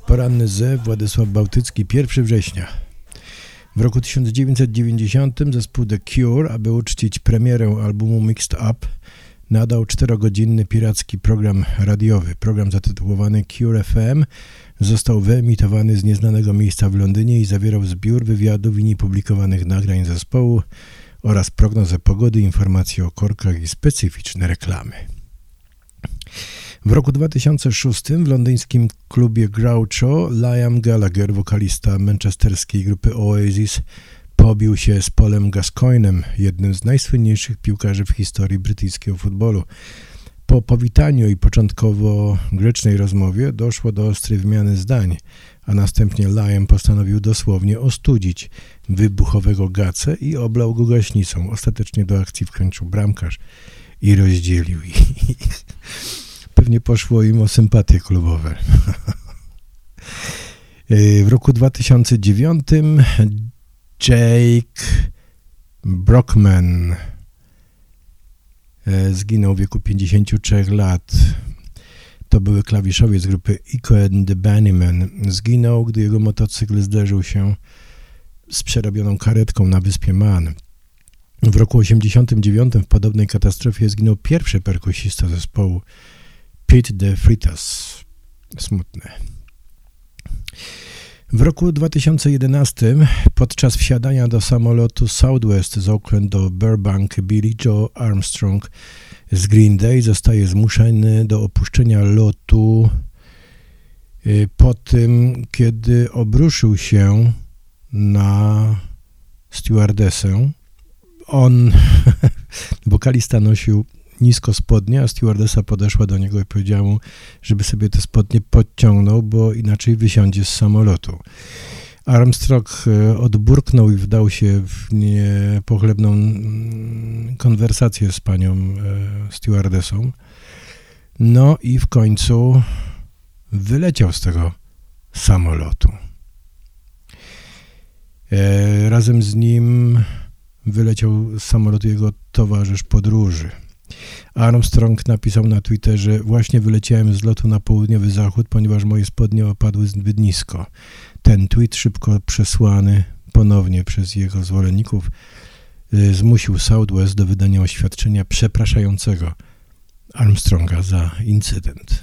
Poranny zew, Władysław Bałtycki, 1 września. W roku 1990 zespół The Cure, aby uczcić premierę albumu Mixed Up, nadał 4-godzinny piracki program radiowy. Program zatytułowany Cure FM został wyemitowany z nieznanego miejsca w Londynie i zawierał zbiór wywiadów i niepublikowanych nagrań zespołu oraz prognozę pogody, informacje o korkach i specyficzne reklamy. W roku 2006 w londyńskim klubie Groucho Liam Gallagher, wokalista manchesterskiej grupy Oasis, pobił się z Paulem Gascoigne'em, jednym z najsłynniejszych piłkarzy w historii brytyjskiego futbolu. Po powitaniu i początkowo grzecznej rozmowie doszło do ostrej wymiany zdań, a następnie Liam postanowił dosłownie ostudzić wybuchowego Gacę i oblał go gaśnicą. Ostatecznie do akcji wkręcił bramkarz i rozdzielił ich. Pewnie poszło im o sympatie klubowe. W roku 2009 Jake Brockman zginął w wieku 53 lat. To były klawiszowiec z grupy Echo and the Bunnymen. Zginął, gdy jego motocykl zderzył się z przerobioną karetką na wyspie Man. W roku 1989 w podobnej katastrofie zginął pierwszy perkusista zespołu, Pete de Freitas. Smutne. W roku 2011 podczas wsiadania do samolotu Southwest z Auckland do Burbank Billy Joe Armstrong z Green Day zostaje zmuszony do opuszczenia lotu po tym, kiedy obruszył się na stewardessę. Wokalista nosił nisko spodnie, a stewardessa podeszła do niego i powiedziała mu, żeby sobie te spodnie podciągnął, bo inaczej wysiądzie z samolotu. Armstrong odburknął i wdał się w niepochlebną konwersację z panią stewardessą. No i w końcu wyleciał z tego samolotu. Razem z nim wyleciał z samolotu jego towarzysz podróży. Armstrong napisał na Twitterze: właśnie wyleciałem z lotu na południowy zachód, ponieważ moje spodnie opadły zbyt nisko. Ten tweet, szybko przesłany ponownie przez jego zwolenników, zmusił Southwest do wydania oświadczenia przepraszającego Armstronga za incydent.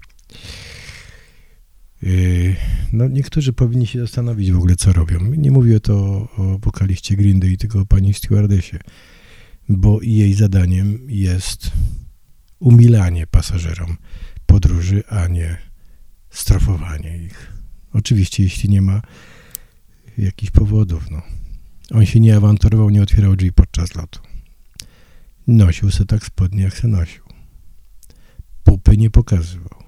No, niektórzy powinni się zastanowić w ogóle, co robią. Nie mówię to o wokaliście Green Day, tylko o pani stewardessie, bo jej zadaniem jest umilanie pasażerom podróży, a nie strofowanie ich. Oczywiście, jeśli nie ma jakichś powodów. No. On się nie awanturował, nie otwierał drzwi podczas lotu. Nosił se tak spodnie, jak se nosił. Pupy nie pokazywał.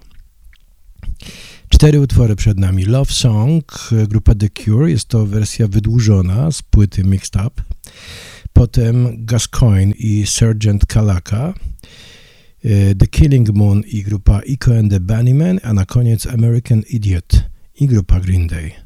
4 utwory przed nami. Love Song, grupa The Cure, jest to wersja wydłużona z płyty Mixed Up. Potem Gascoigne i Sergeant Kalaka, The Killing Moon i grupa Echo and the Bunnymen, a na koniec American Idiot i grupa Green Day.